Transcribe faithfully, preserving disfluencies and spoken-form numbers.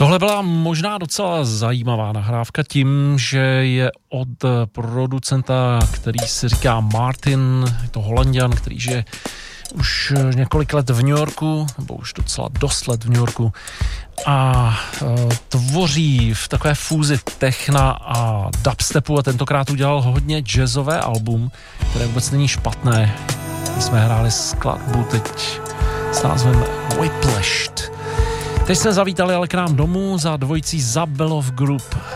Tohle byla možná docela zajímavá nahrávka tím, že je od producenta, který si říká Martin, je to Holanďan, který žije už několik let v New Yorku, nebo už docela dost let v New Yorku a e, tvoří v takové fúzi techna a dubstepu a tentokrát udělal hodně jazzové album, které vůbec není špatné. My jsme hráli skladbu teď s názvem Whiplashed. Teď jsme zavítali ale k nám domů za dvojicí Zabelov Group